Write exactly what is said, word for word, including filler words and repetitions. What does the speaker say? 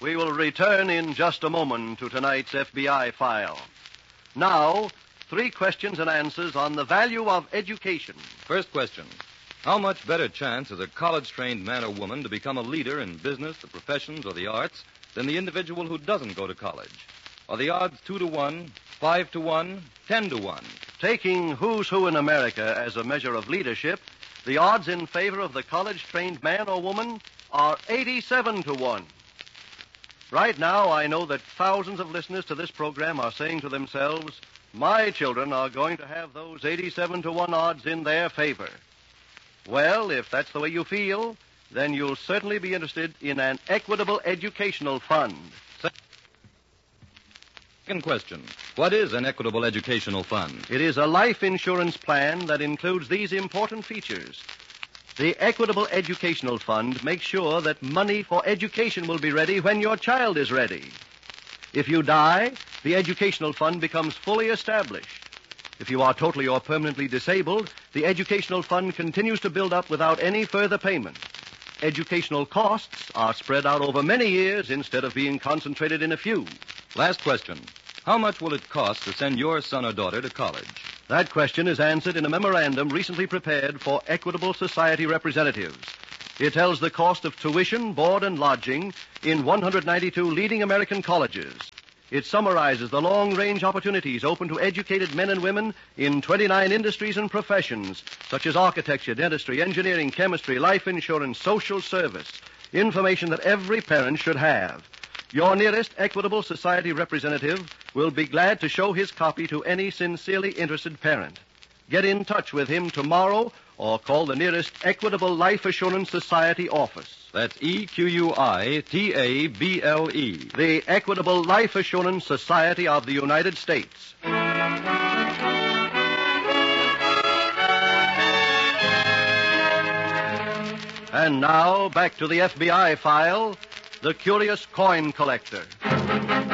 We will return in just a moment to tonight's F B I file. Now, three questions and answers on the value of education. First question. How much better chance has a college-trained man or woman to become a leader in business, the professions, or the arts than the individual who doesn't go to college? Are the odds two to one, five to one, ten to one? Taking who's who in America as a measure of leadership, the odds in favor of the college-trained man or woman are eighty-seven to one. Right now, I know that thousands of listeners to this program are saying to themselves, my children are going to have those eighty-seven to one odds in their favor. Well, if that's the way you feel, then you'll certainly be interested in an equitable educational fund. Second question. What is an equitable educational fund? It is a life insurance plan that includes these important features. The Equitable Educational Fund makes sure that money for education will be ready when your child is ready. If you die, the educational fund becomes fully established. If you are totally or permanently disabled, the educational fund continues to build up without any further payment. Educational costs are spread out over many years instead of being concentrated in a few. Last question. How much will it cost to send your son or daughter to college? That question is answered in a memorandum recently prepared for Equitable Society representatives. It tells the cost of tuition, board, and lodging in one hundred ninety-two leading American colleges. It summarizes the long-range opportunities open to educated men and women in twenty-nine industries and professions, such as architecture, dentistry, engineering, chemistry, life insurance, social service, information that every parent should have. Your nearest Equitable Society representative will be glad to show his copy to any sincerely interested parent. Get in touch with him tomorrow or call the nearest Equitable Life Assurance Society office. That's E Q U I T A B L E. The Equitable Life Assurance Society of the United States. And now, back to the F B I file, The Curious Coin Collector.